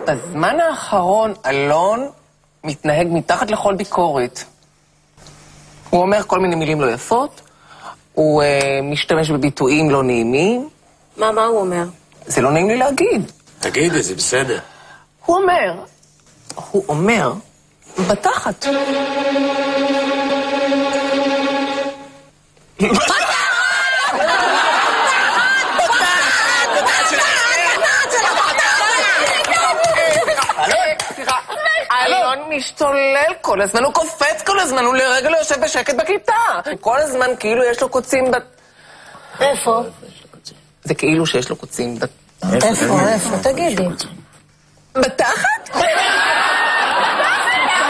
בזמן האחרון אלון מתנהג מתחת לכל ביקורת. הוא אומר כל מיני מילים לא יפות, הוא משתמש בביטויים לא נעימים. מה הוא אומר? זה לא נעים לי להגיד. תגידי, זה בסדר. הוא אומר, בתחת. אלון משתולל כל הזמן, הוא קופץ כל הזמן, הוא לרגע לא יושב בשקט בכיתה. כל הזמן כאילו יש לו קוצים איפה? זה כאילו שיש לו קוצים איפה? תגידי. בתחת?